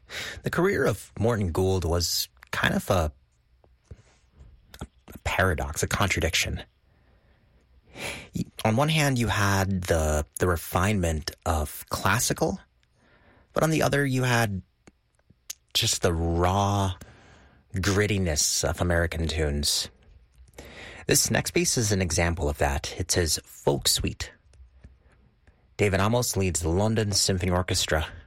The career of Morton Gould was kind of a paradox, a contradiction. On one hand, you had the refinement of classical, but on the other, you had just the raw grittiness of American tunes. This next piece is an example of that. It's his Folk Suite. David Amos leads the London Symphony Orchestra